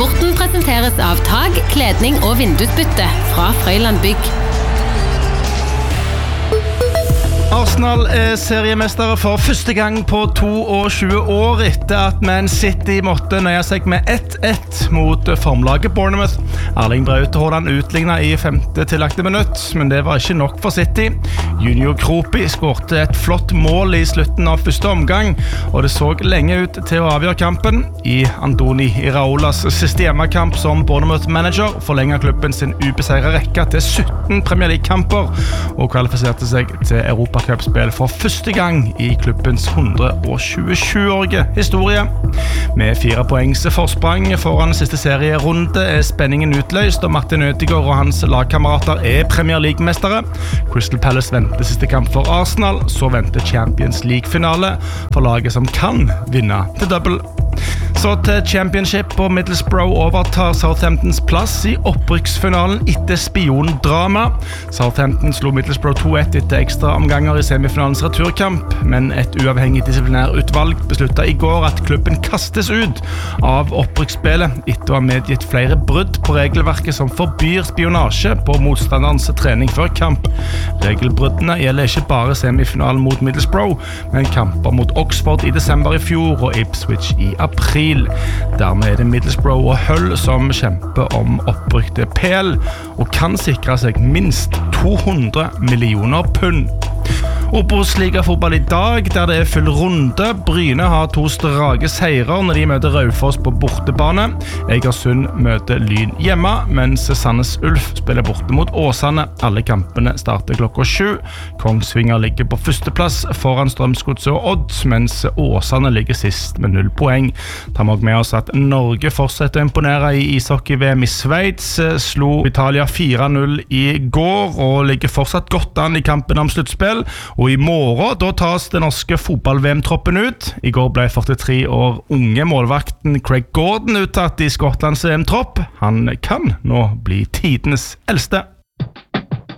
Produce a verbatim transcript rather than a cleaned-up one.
Sporten presenteres av tag, kledning og vindusbytte fra Frøyland Bygg. Arsenal er seriemestere for første gang på tjueto år etter at Man City måtte nøye seg med ett ett mot formlaget Bournemouth. Erling Braut Haaland utlignet i femte tillagte minutt, men det var ikke nok for City. Junior Kropi skårte et flott mål i slutten av første omgang, og det så lenge ut til å avgjøre kampen. I Andoni Iraolas siste hjemmekamp som Bournemouth-manager forlenget klubben sin ubeseiret rekke til sytten Premier League-kamper og kvalifiserte seg til Europa Cup-spill for første gang i klubbens hundre tjuesju-årige historie. Med fire poengs forsprang foran siste serierunde er spenningen utløst, og Martin Ødegaard og hans lagkamerater er Premier League-mestere. Crystal Palace venter siste kamp for Arsenal, så venter Champions League-finale for laget som kan vinne til double. Så til Championship, og Middlesbrough overtar Southamptons plass i opprykksfinalen etter spiondrama. Southampton slo Middlesbrough to ett etter ekstra omganger i semifinalens returkamp, men et uavhengig disiplinærutvalg besluttet i går at klubben kastes ut av opprykksspillet etter å ha medgitt flere brudd på regelverket som forbyr spionasje på motstanderens trening før kamp. Regelbruddene gjelder ikke bare semifinalen mot Middlesbrough, men kamper mot Oxford i desember i fjor og Ipswich i april. Dermed er det Middlesbrough og Hull som kjemper om opprykk til P L og kan sikre seg minst to hundre millioner pund. Obos-liga-fotball i dag, der det er full runde. Bryne har to strake seirer når de møter Raufoss på bortebane. Egersund møter Lyn hjemme, mens Sandnes Ulf spiller borte mot Åsane. Alle kampene starter klokka sju. Kongsvinger ligger på førsteplass foran Strømsgodset og Odd, mens Åsane ligger sist med null poeng. Ta med med oss at Norge fortsetter å imponere i ishockey-V M i Sveits. Slo Italia fire null i går og ligger fortsatt godt an i kampen om sluttspill. Og i morgen da tas den norske fotball-V M-troppen ut. I går ble førtitre år unge målvakten Craig Gordon uttatt i Skottlands V M-tropp. Han kan nå bli tidenes eldste.